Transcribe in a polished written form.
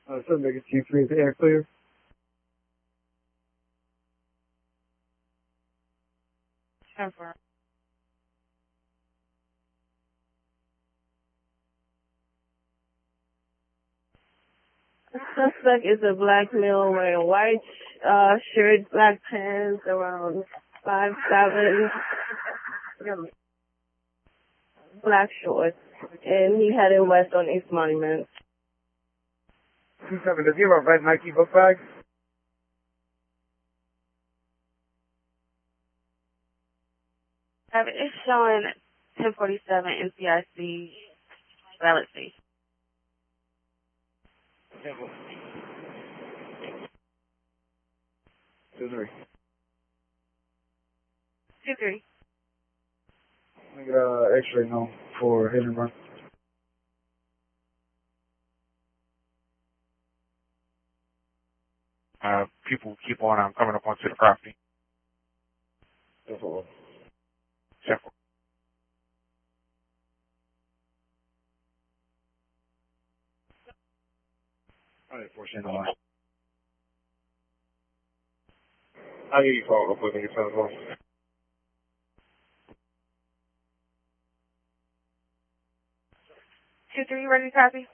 Subject Team 3 is the air clear. Confirm. The suspect is a black male wearing white shirt, black pants, around 5'7", black shorts, and he headed west on East Monument. 2-7, does he have a red Nike book bag? It's showing 1047 NCIC valid station. 2-3. 2-3. I got X-ray no for hit and run. People keep on coming up onto the property. Simple. Simple. Alright, 4 line. I'll give you a call real quick when you're phone call. 2-3, ready to copy?